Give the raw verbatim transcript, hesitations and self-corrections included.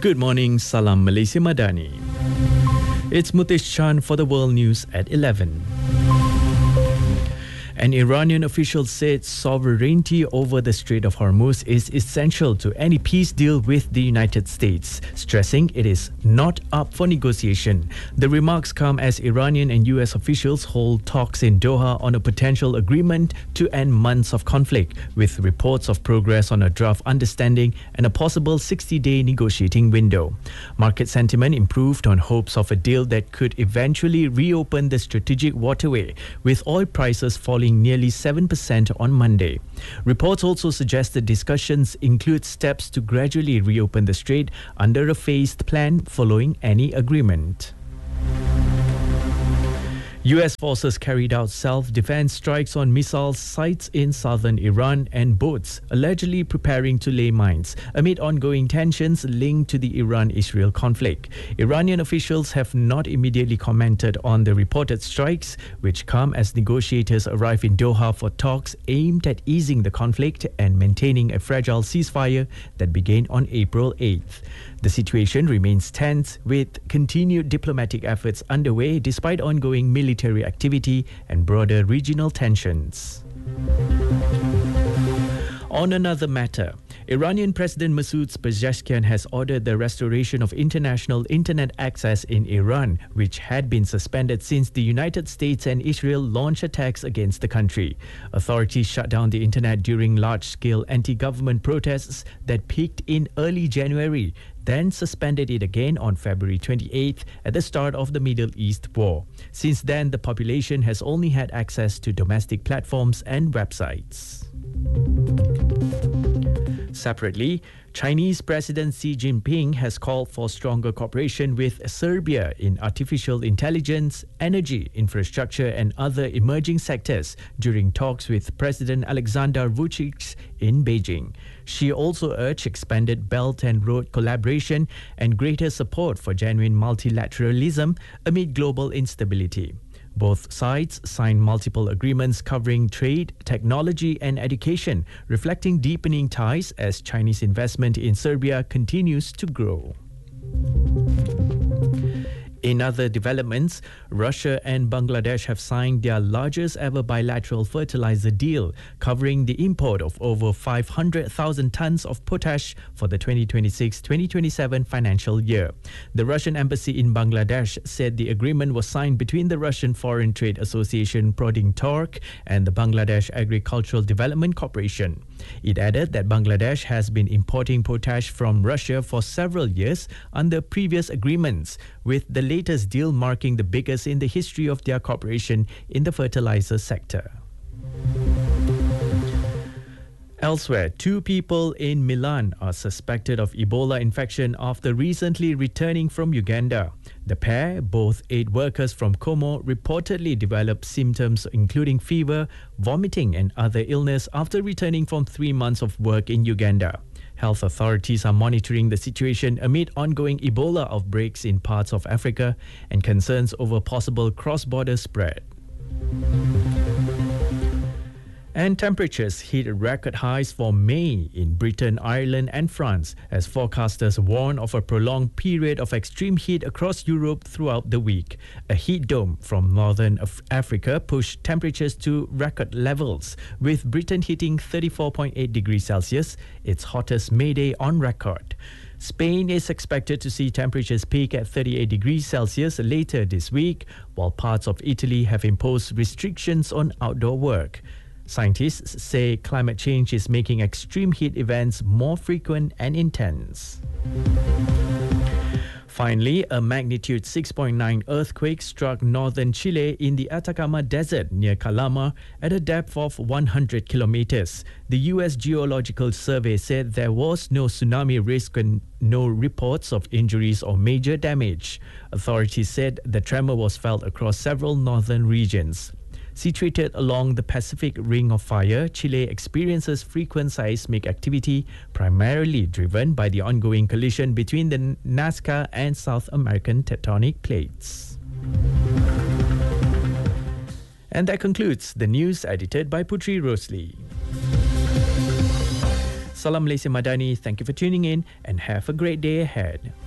Good morning, Salam Malaysia Madani. It's Mutesh Chan for the World News at eleven. An Iranian official said sovereignty over the Strait of Hormuz is essential to any peace deal with the United States, stressing it is not up for negotiation. The remarks come as Iranian and U S officials hold talks in Doha on a potential agreement to end months of conflict, with reports of progress on a draft understanding and a possible sixty-day negotiating window. Market sentiment improved on hopes of a deal that could eventually reopen the strategic waterway, with oil prices falling nearly seven percent on Monday. Reports also suggest that discussions include steps to gradually reopen the strait under a phased plan following any agreement. U S forces carried out self-defense strikes on missile sites in southern Iran and boats, allegedly preparing to lay mines, amid ongoing tensions linked to the Iran-Israel conflict. Iranian officials have not immediately commented on the reported strikes, which come as negotiators arrive in Doha for talks aimed at easing the conflict and maintaining a fragile ceasefire that began on April eighth. The situation remains tense, with continued diplomatic efforts underway despite ongoing military activity and broader regional tensions. On another matter, Iranian President Masoud Pezeshkian has ordered the restoration of international internet access in Iran, which had been suspended since the United States and Israel launched attacks against the country. Authorities shut down the internet during large-scale anti-government protests that peaked in early January, then suspended it again on February twenty-eighth at the start of the Middle East war. Since then, the population has only had access to domestic platforms and websites. Separately, Chinese President Xi Jinping has called for stronger cooperation with Serbia in artificial intelligence, energy, infrastructure and other emerging sectors during talks with President Alexander Vučić in Beijing. She also urged expanded Belt and Road collaboration and greater support for genuine multilateralism amid global instability. Both sides signed multiple agreements covering trade, technology and education, reflecting deepening ties as Chinese investment in Serbia continues to grow. In other developments, Russia and Bangladesh have signed their largest ever bilateral fertilizer deal, covering the import of over five hundred thousand tons of potash for the twenty twenty-six twenty twenty-seven financial year. The Russian embassy in Bangladesh said the agreement was signed between the Russian Foreign Trade Association Prodintorg and the Bangladesh Agricultural Development Corporation. It added that Bangladesh has been importing potash from Russia for several years under previous agreements, with the latest deal marking the biggest in the history of their cooperation in the fertilizer sector. Elsewhere, two people in Milan are suspected of Ebola infection after recently returning from Uganda. The pair, both aid workers from Como, reportedly developed symptoms including fever, vomiting and other illness after returning from three months of work in Uganda. Health authorities are monitoring the situation amid ongoing Ebola outbreaks in parts of Africa and concerns over possible cross-border spread. And temperatures hit record highs for May in Britain, Ireland and France, as forecasters warn of a prolonged period of extreme heat across Europe throughout the week. A heat dome from northern Af- Africa pushed temperatures to record levels, with Britain hitting thirty-four point eight degrees Celsius, its hottest May day on record. Spain is expected to see temperatures peak at thirty-eight degrees Celsius later this week, while parts of Italy have imposed restrictions on outdoor work. Scientists say climate change is making extreme heat events more frequent and intense. Finally, a magnitude six point nine earthquake struck northern Chile in the Atacama Desert near Calama at a depth of one hundred kilometers. The U S Geological Survey said there was no tsunami risk and no reports of injuries or major damage. Authorities said the tremor was felt across several northern regions. Situated along the Pacific Ring of Fire, Chile experiences frequent seismic activity, primarily driven by the ongoing collision between the Nazca and South American tectonic plates. And that concludes the news edited by Putri Rosli. Salam Malaysia Madani. Thank you for tuning in and have a great day ahead.